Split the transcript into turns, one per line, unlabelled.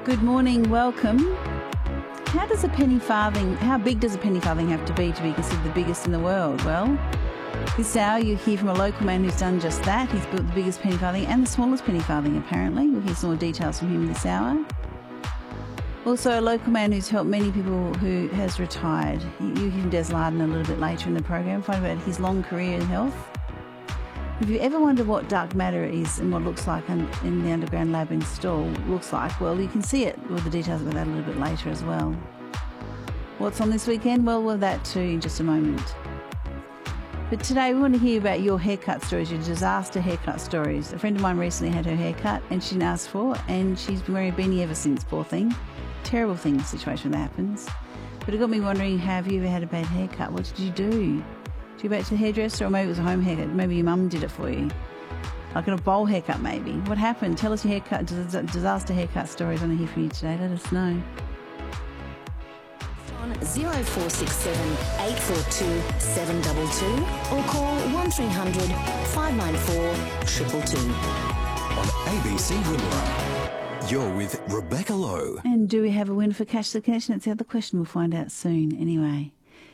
Good morning, welcome. How big does a penny farthing have to be considered the biggest in the world? Well, this hour you'll hear from a local man who's done just that. He's built the biggest penny farthing and the smallest penny farthing, apparently. We'll hear some more details from him this hour. Also, a local man who's helped many people who has retired. You'll hear from Des Larden a little bit later in the program, find out about his long career in health. If you ever wonder what dark matter is and what it looks like in the underground lab in Stawell looks like, well, you can see it with the details about that a little bit later as well. What's on this weekend? Well, we'll have that too in just a moment. But today we want to hear about your haircut stories, your disaster haircut stories. A friend of mine recently had her haircut and she didn't ask for, and she's been wearing a beanie ever since, poor thing. Terrible thing, situation when that happens. But it got me wondering, have you ever had a bad haircut? What did you do? Did you go back to the hairdresser, or maybe it was a home haircut? Maybe your mum did it for you. Like a bowl haircut maybe. What happened? Tell us your haircut, disaster haircut stories. I want to hear from you today. Let us know.
On 0467 842 722 or call 1300 594 222.
On ABC Wimmera, you're with Rebecca Lowe.
And do we have a winner for Cash the Connection? That's the other question. We'll find out soon anyway.